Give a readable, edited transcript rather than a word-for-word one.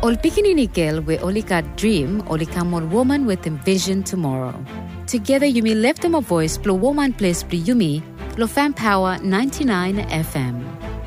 Ol pikininikel we olika dream olika more woman with envision tomorrow. Together you may lift them a voice, blow woman place, bli yumi, lo fan power 99 FM.